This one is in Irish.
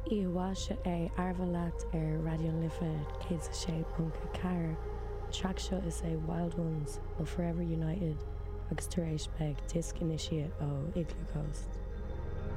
I bháise é arbha leat ar Radio Lifa 106.4. Track seo is é Wild Ones ó Forever United agus tar éis beag Disc Initiate ó Igloo Coast.